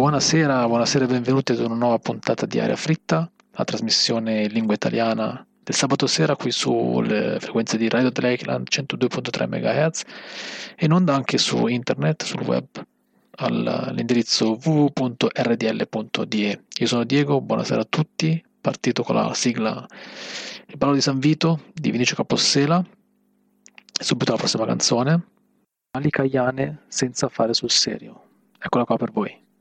Buonasera e benvenuti ad una nuova puntata di Aria Fritta, la trasmissione in lingua italiana del sabato sera qui sulle frequenze di Radio Lakeland 102.3 MHz e in onda anche su internet, sul web, all'indirizzo www.rdl.de. Io sono Diego, buonasera a tutti, partito con la sigla Il ballo di San Vito di Vinicio Capossela e subito la prossima canzone, Ali Caiane senza fare sul serio. Eccola qua per voi.